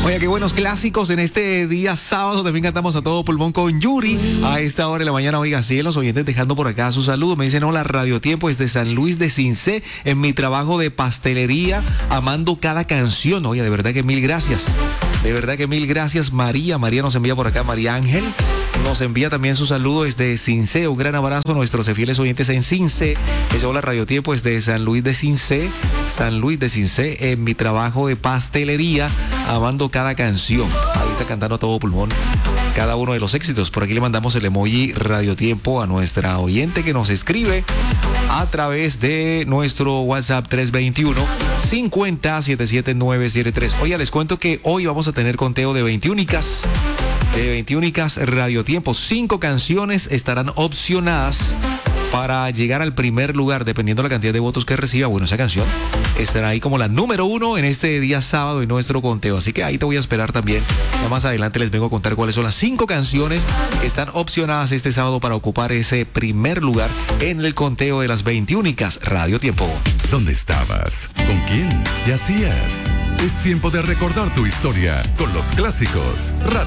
Oye, qué buenos clásicos en este día sábado. También cantamos a todo pulmón con Yuri. A esta hora de la mañana, oiga, siguen los oyentes dejando por acá su saludo. Me dicen, hola, Radio Tiempo desde San Luis de Cincé, en mi trabajo de pastelería, amando cada canción. Oye, de verdad que mil gracias. De verdad que mil gracias, María. María nos envía por acá, María Ángel. Nos envía también su saludo desde Cincé. Un gran abrazo a nuestros fieles oyentes en Cincé. Es hola, Radio Tiempo desde San Luis de Cincé. San Luis de Cincé, en mi trabajo de pastelería, amando cada canción. Ahí está cantando a todo pulmón cada uno de los éxitos. Por aquí le mandamos el emoji Radio Tiempo a nuestra oyente que nos escribe a través de nuestro WhatsApp 321-50-77973. Oye, les cuento que hoy vamos a tener conteo de 21icas. De 21icas Radio Tiempo. 5 canciones estarán opcionadas para llegar al primer lugar, dependiendo de la cantidad de votos que reciba. Bueno, esa canción estará ahí como la número 1 en este día sábado en nuestro conteo. Así que ahí te voy a esperar también. Ya más adelante les vengo a contar cuáles son las 5 canciones que están opcionadas este sábado para ocupar ese primer lugar en el conteo de las 21icas Radio Tiempo. ¿Dónde estabas? ¿Con quién? ¿Qué hacías? Es tiempo de recordar tu historia con los clásicos Radio